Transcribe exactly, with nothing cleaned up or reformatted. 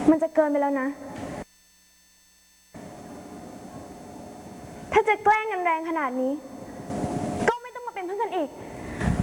มันจะเกินไปแล้วนะ ถ้าจะแกล้งกันแรงขนาดนี้